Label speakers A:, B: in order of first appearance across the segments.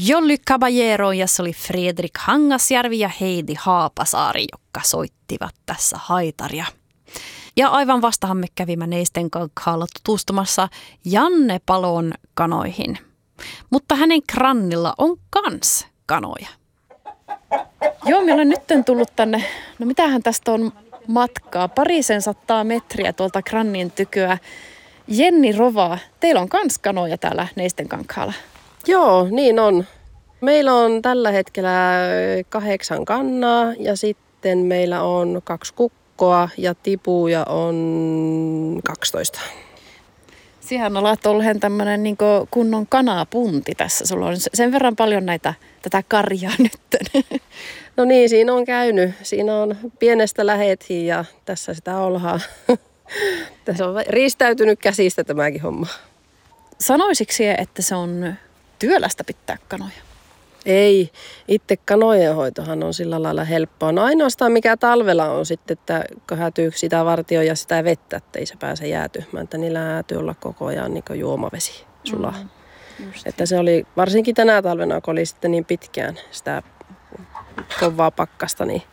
A: Jolly Caballero ja se oli Fredrik Hangasjärvi ja Heidi Haapasaari, jotka soittivat tässä haitaria. Ja aivan vastahan me kävimme Neisten Kankhaalla tutustumassa Janne Palon kanoihin. Mutta hänen krannilla on kans kanoja. Joo, meillä on nyt tullut tänne, no mitähän tästä on matkaa, 200 metriä tuolta krannin tyköä. Jenni Rova, teillä on kans kanoja täällä Neisten Kankhaalla.
B: Joo, niin on. Meillä on tällä hetkellä 8 kannaa ja sitten meillä on 2 kukkoa ja tipuja on 12.
A: Siihen olet ollut tämmöinen niin kunnon kanapunti tässä. Sulla on sen verran paljon tätä karjaa nyt.
B: No niin, siinä on käynyt. Siinä on pienestä lähettiin ja tässä sitä ollaan. Tässä on riistäytynyt käsistä tämäkin homma.
A: Sanoisitko sinä, että se on työlästä pitää kanoja?
B: Ei. Itse kanojen hoitohan on sillä lailla helppoa. No ainoastaan mikä talvella on sitten, että hätyy sitä vartioon ja sitä vettä, että ei se pääse jäätymään. Että niillä täytyy olla koko ajan niin kuin juomavesi sulaa. Että se oli, varsinkin tänä talvena, kun oli sitten niin pitkään sitä kovaa pakkasta, niin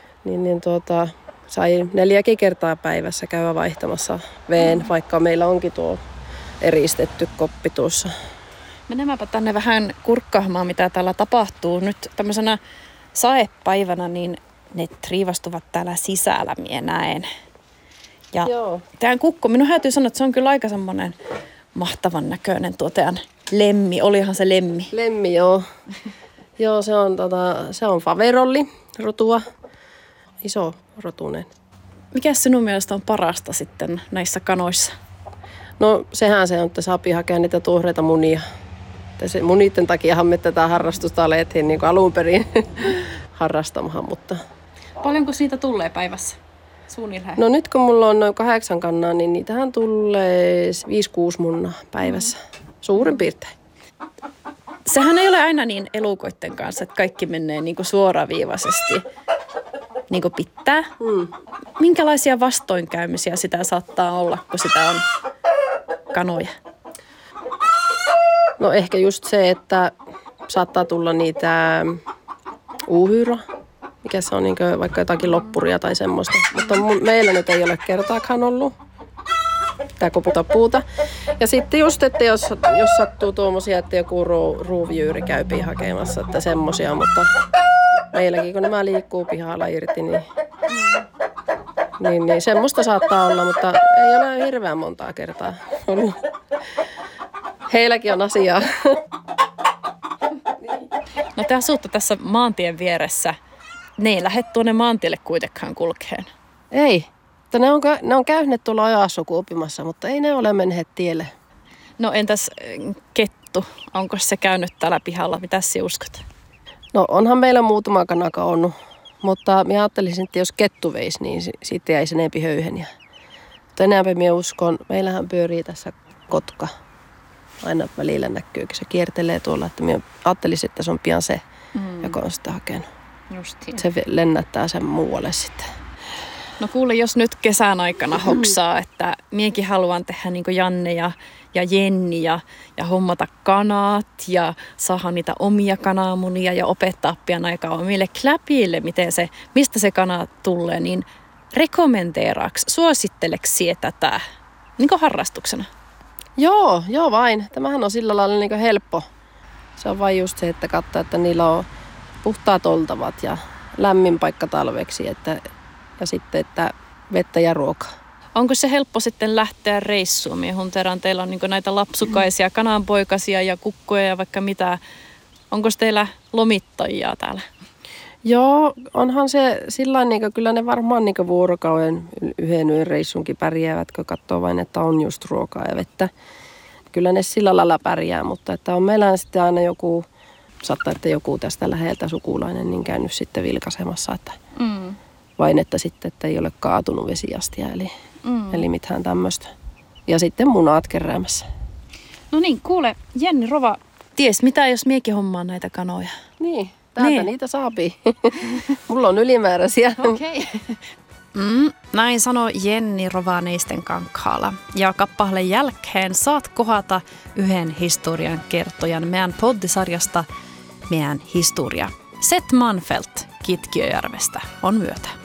B: sai 4 kertaa päivässä käydä vaihtamassa veen, vaikka meillä onkin tuo eristetty koppi tuossa.
A: Menemäpä tänne vähän kurkkaamaan, mitä täällä tapahtuu. Nyt tämmöisenä saepäivänä, niin ne triivastuvat täällä sisällä, minä näen. Ja tämän kukko, minun täytyy sanoa, että se on kyllä aika semmoinen mahtavan näköinen tuo teidän lemmi. Olihan se lemmi.
B: Lemmi, joo. Joo, se on faverolli rotua. Iso rotunen.
A: Mikä sinun mielestä on parasta sitten näissä kanoissa?
B: No sehän se on, että saa hakea niitä tuoreita munia. Munitten takiahan me tätä harrastusta alettiin niin kuin alun perin harrastamaan, mutta...
A: Paljonko siitä tulee päivässä suunnilleen?
B: No nyt kun mulla on noin 8 kannaa, niin niitähän tulee 5-6 munnaa päivässä. Suurin piirtein.
A: Sehän ei ole aina niin elukoitten kanssa, että kaikki menee niin kuin suoraviivaisesti niin kuin pitää. Minkälaisia vastoinkäymisiä sitä saattaa olla, kun sitä on kanoja?
B: No ehkä just se, että saattaa tulla niitä uuhyra, mikä se on niin kuin vaikka jotakin loppuria tai semmoista. Mutta meillä nyt ei ole kertaakaan ollut tämä koputa puuta. Ja sitten just, että jos sattuu tuommoisia, että joku ruuvijyyri käy hakemassa, että semmoisia, mutta meilläkin kun nämä liikkuu pihalla irti, niin semmoista saattaa olla, mutta ei ole hirveän montaa kertaa ollut. Heilläkin on asiaa.
A: No te asutte tässä maantien vieressä. Ne ei lähde tuonne maantielle kuitenkaan kulkeen.
B: Ei. Ne on käyneet tuolla ajassukuopimassa, mutta ei ne ole menneet tielle.
A: No entäs kettu? Onko se käynyt täällä pihalla? Mitäs sinä uskot?
B: No onhan meillä muutama kanaka ollut, mutta minä ajattelisin, että jos kettu veisi, niin siitä jäisi enempi höyheniä. Mutta enemmän minä uskon, meillähän pyörii tässä kotka. Aina välillä näkyy, kun se kiertelee tuolla, että minä ajattelisin, että se on pian se, joka on sitä hakenut.
A: Justiin.
B: Se lennättää sen muualle sitten.
A: No kuule, jos nyt kesän aikana hoksaa, että minäkin haluan tehdä niin kuin Janne ja Jenni ja hommata kanat ja saada niitä omia kananmunia ja opettaa pian aikaa omille kläpille, mistä se kana tulee, niin rekomenteeraaks, suositteleksi sinä tätä niin kuin harrastuksena?
B: Joo vain. Tämähän on sillä lailla niin kuin helppo. Se on vain just se, että katsoo, että niillä on puhtaat oltavat ja lämmin paikka talveksi ja sitten, että vettä ja ruokaa.
A: Onko se helppo sitten lähteä reissuun? Miehunteraan teillä on niin kuin näitä lapsukaisia, kananpoikasia ja kukkoja ja vaikka mitä. Onko teillä lomittajia täällä?
B: Joo, onhan se sillä niin kyllä ne varmaan niin vuorokauden yhden yön reissunkin pärjäävät, kun katsoo vain, että on just ruokaa ja vettä. Kyllä ne sillä lailla pärjää, mutta että on meillä sitten aina saattaa, että joku tästä läheltä sukulainen niin käynyt sitten vilkaisemassa, että vain että sitten, että ei ole kaatunut vesiastia, eli mitään tämmöistä. Ja sitten munat keräämässä.
A: No niin, kuule, Jenni Rova, ties mitä jos miekin hommaan näitä kanoja?
B: Niin. Täältä niitä saapii. Mulla on ylimääräisiä.
A: Okei. Näin sanoi Jenni Rova Neisten Kankhaalla. Ja kappaleen jälkeen saat kohata yhden historian kertojan meidän poddisarjasta meidän historia. Seth Manfeldt Kitkiöjärvestä on myötä.